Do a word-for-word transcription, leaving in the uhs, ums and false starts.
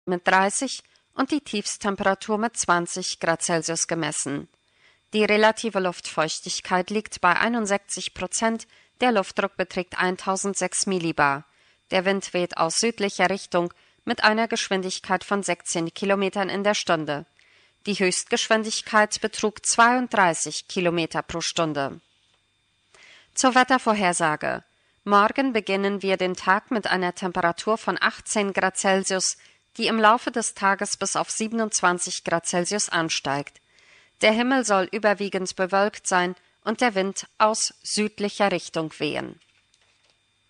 mit dreißig und die Tiefsttemperatur mit zwanzig Grad Celsius gemessen. Die relative Luftfeuchtigkeit liegt bei einundsechzig Prozent, der Luftdruck beträgt tausendsechs Millibar. Der Wind weht aus südlicher Richtung mit einer Geschwindigkeit von sechzehn Kilometern in der Stunde. Die Höchstgeschwindigkeit betrug zweiunddreißig Kilometer pro Stunde. Zur Wettervorhersage. Morgen beginnen wir den Tag mit einer Temperatur von achtzehn Grad Celsius, die im Laufe des Tages bis auf siebenundzwanzig Grad Celsius ansteigt. Der Himmel soll überwiegend bewölkt sein und der Wind aus südlicher Richtung wehen.